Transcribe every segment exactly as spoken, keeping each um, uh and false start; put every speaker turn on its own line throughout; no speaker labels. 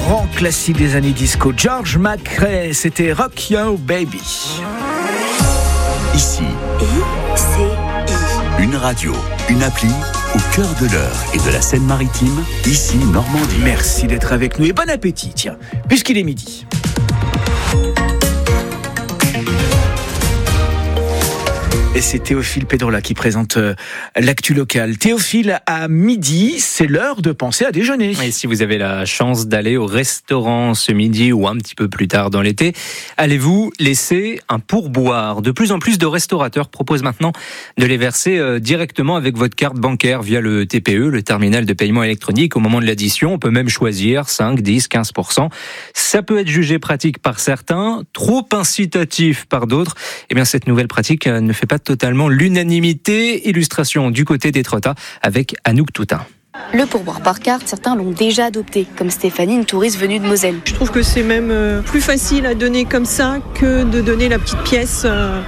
grand classique des années disco. George McRae, c'était Rock Your Baby.
Ici,
I C I.
Une radio, une appli au cœur de l'Eure et de la Seine-Maritime, ici Normandie.
Merci d'être avec nous et bon appétit, tiens, puisqu'il est midi. Et c'est Théophile Pedrola qui présente euh, l'actu locale. Théophile, à midi, c'est l'heure de penser à déjeuner.
Et si vous avez la chance d'aller au restaurant ce midi ou un petit peu plus tard dans l'été, allez-vous laisser un pourboire. De plus en plus de restaurateurs proposent maintenant de les verser euh, directement avec votre carte bancaire via le T P E, le terminal de paiement électronique. Au moment de l'addition, on peut même choisir cinq, dix, quinze pour cent. Ça peut être jugé pratique par certains, trop incitatif par d'autres. Eh bien, cette nouvelle pratique euh, ne fait pas totalement l'unanimité. Illustration du côté des Trottas avec Anouk Toutain.
Le pourboire par carte, certains l'ont déjà adopté, comme Stéphanie, une touriste venue de Moselle.
Je trouve que c'est même plus facile à donner comme ça que de donner la petite pièce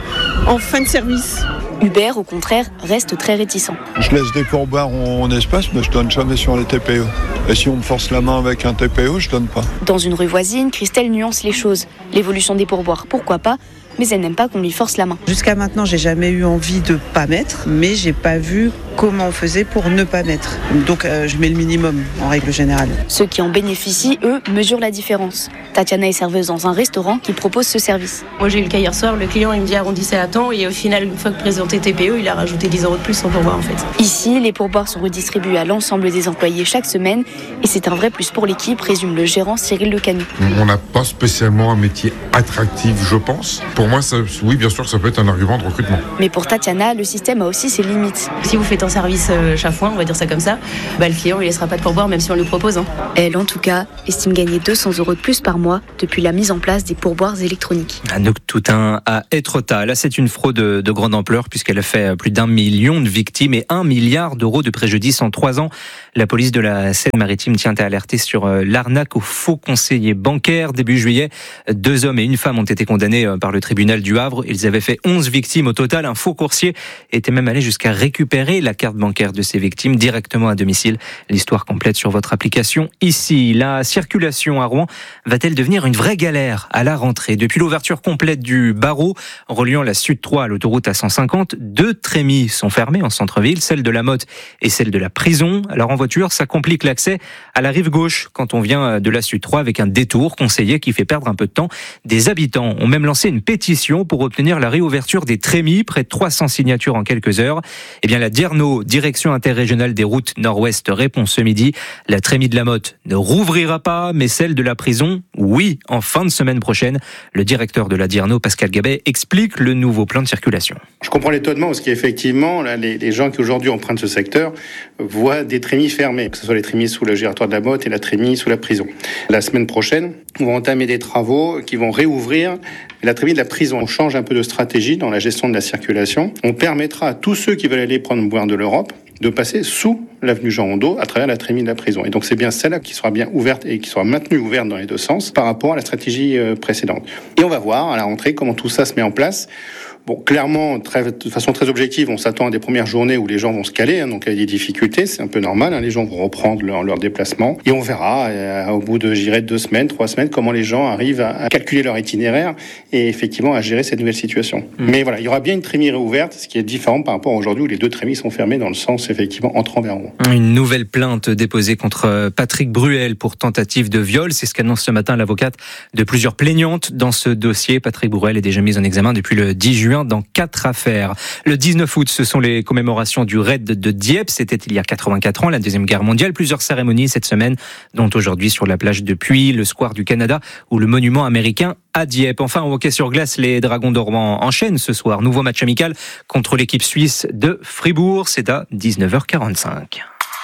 en fin de service.
Hubert, au contraire, reste très réticent.
Je laisse des pourboires en espace, mais je donne jamais sur les T P E. Et si on me force la main avec un T P E, je donne pas.
Dans une rue voisine, Christelle nuance les choses. L'évolution des pourboires, pourquoi pas, mais elle n'aime pas qu'on lui force la main.
Jusqu'à maintenant, j'ai jamais eu envie de pas mettre, mais j'ai pas vu comment on faisait pour ne pas mettre. Donc euh, je mets le minimum en règle générale.
Ceux qui en bénéficient, eux, mesurent la différence. Tatiana est serveuse dans un restaurant qui propose ce service.
Moi j'ai eu le cas hier soir, le client il me dit arrondissez à temps et au final une fois que présenté T P E, il a rajouté dix euros de plus sans pourboire en fait.
Ici, les pourboires sont redistribués à l'ensemble des employés chaque semaine et c'est un vrai plus pour l'équipe, résume le gérant Cyril Lecanu.
On n'a pas spécialement un métier attractif, je pense. Pour moi, ça, oui, bien sûr, ça peut être un argument de recrutement.
Mais pour Tatiana, le système a aussi ses limites.
Si vous faites un service euh, chafouin, on va dire ça comme ça, bah, le client il laissera pas de pourboire même si on lui propose. Hein.
Elle, en tout cas, estime gagner deux cents euros de plus par mois depuis la mise en place des pourboires électroniques.
Anouk Toutain à Étretat. Là, c'est une fraude de, de grande ampleur puisqu'elle a fait plus d'un million de victimes et un milliard d'euros de préjudice en trois ans. La police de la Seine-Maritime tient à alerter sur l'arnaque aux faux conseillers bancaires. Début juillet, deux hommes et une femme ont été condamnés par le tribunal du Havre. Ils avaient fait onze victimes au total. Un faux coursier était même allé jusqu'à récupérer la carte bancaire de ces victimes directement à domicile. L'histoire complète sur votre application ici. La circulation à Rouen va-t-elle devenir une vraie galère à la rentrée? Depuis l'ouverture complète du barreau reliant la Sud trois à l'autoroute A cent cinquante, deux trémies sont fermées en centre-ville, celle de la Motte et celle de la Prison. Alors en voiture, ça complique l'accès à la rive gauche quand on vient de la Sud trois avec un détour conseillé qui fait perdre un peu de temps. Des habitants ont même lancé une pétition pour obtenir la réouverture des trémies, près de trois cents signatures en quelques heures. Eh bien, la DIRNO, Direction interrégionale des routes Nord-Ouest, répond ce midi. La trémie de la Motte ne rouvrira pas, mais celle de la Prison, oui, en fin de semaine prochaine. Le directeur de la DIRNO, Pascal Gabet, explique le nouveau plan de circulation.
Je comprends l'étonnement parce qu'effectivement, là, les, les gens qui aujourd'hui empruntent ce secteur voient des trémies fermées, que ce soit les trémies sous le giratoire de la Motte et la trémie sous la Prison. La semaine prochaine, on va entamer des travaux qui vont réouvrir la trémie de la Prison. On change un peu de stratégie dans la gestion de la circulation. On permettra à tous ceux qui veulent aller prendre boire de l'Europe de passer sous l'avenue Jean Rondeau à travers la trémie de la Prison. Et donc c'est bien celle-là qui sera bien ouverte et qui sera maintenue ouverte dans les deux sens par rapport à la stratégie précédente. Et on va voir à la rentrée comment tout ça se met en place. Bon, clairement, très, de façon très objective, on s'attend à des premières journées où les gens vont se caler, hein, donc il y a des difficultés, c'est un peu normal, hein, les gens vont reprendre leur, leur déplacement, et on verra euh, au bout de, j'irai, deux semaines, trois semaines, comment les gens arrivent à, à calculer leur itinéraire et effectivement à gérer cette nouvelle situation. Mmh. Mais voilà, il y aura bien une trémie réouverte, ce qui est différent par rapport à aujourd'hui où les deux trémies sont fermées dans le sens effectivement entrant vers Rouen.
Une nouvelle plainte déposée contre Patrick Bruel pour tentative de viol, c'est ce qu'annonce ce matin l'avocate de plusieurs plaignantes dans ce dossier. Patrick Bruel est déjà mis en examen depuis le dix juin dans quatre affaires. Le dix-neuf août, ce sont les commémorations du raid de Dieppe. C'était il y a quatre-vingt-quatre ans, la Deuxième Guerre mondiale. Plusieurs cérémonies cette semaine, dont aujourd'hui sur la plage de Puy, le square du Canada ou le monument américain à Dieppe. Enfin, au hockey sur glace, les Dragons d'Orléans enchaînent ce soir. Nouveau match amical contre l'équipe suisse de Fribourg. C'est à dix-neuf heures quarante-cinq.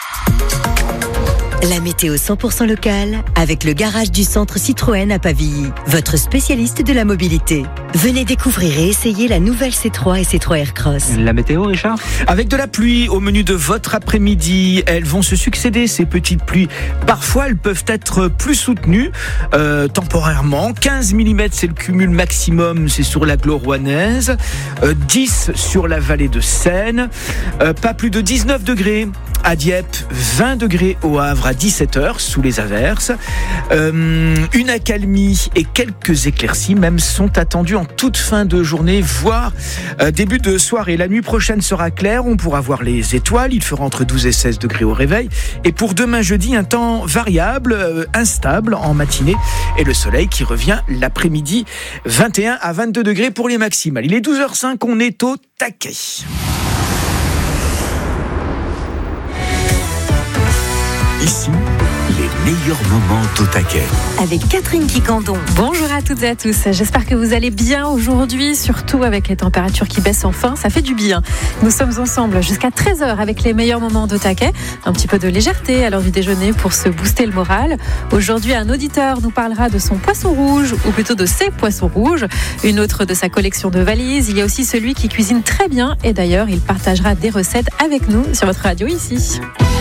La météo cent pour cent locale avec le garage du centre Citroën à Pavilly, votre spécialiste de la mobilité. Venez découvrir et essayer la nouvelle C trois et C trois Aircross.
La météo, Richard ?
Avec de la pluie au menu de votre après-midi, elles vont se succéder, ces petites pluies. Parfois, elles peuvent être plus soutenues euh, temporairement. quinze millimètres, c'est le cumul maximum, c'est sur l'agglo rouennaise. Euh, dix sur la vallée de Seine. Euh, pas plus de dix-neuf degrés À Dieppe, vingt degrés au Havre à dix-sept heures sous les averses. Euh, une accalmie et quelques éclaircies même sont attendues en toute fin de journée, voire euh, début de soirée. La nuit prochaine sera claire, on pourra voir les étoiles. Il fera entre douze et seize degrés au réveil. Et pour demain jeudi, un temps variable, euh, instable en matinée. Et le soleil qui revient l'après-midi, vingt et un à vingt-deux degrés pour les maximales. Il est douze heures cinq, on est au taquet.
Ici, les meilleurs moments au taquet.
Avec Catherine Quicandon.
Bonjour à toutes et à tous. J'espère que vous allez bien aujourd'hui, surtout avec les températures qui baissent enfin. Ça fait du bien. Nous sommes ensemble jusqu'à treize heures avec les meilleurs moments de taquet. Un petit peu de légèreté à l'heure du déjeuner pour se booster le moral. Aujourd'hui, un auditeur nous parlera de son poisson rouge, ou plutôt de ses poissons rouges. Une autre de sa collection de valises. Il y a aussi celui qui cuisine très bien. Et d'ailleurs, il partagera des recettes avec nous sur votre radio ici.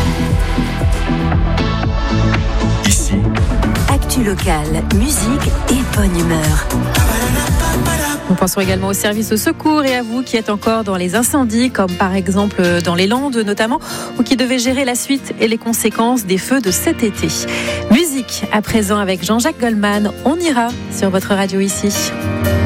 Ici,
Actu locale, musique et bonne humeur.
Nous pensons également au service de secours et à vous qui êtes encore dans les incendies, comme par exemple dans les Landes notamment, ou qui devez gérer la suite et les conséquences des feux de cet été. Musique à présent avec Jean-Jacques Goldman. On ira sur votre radio ici.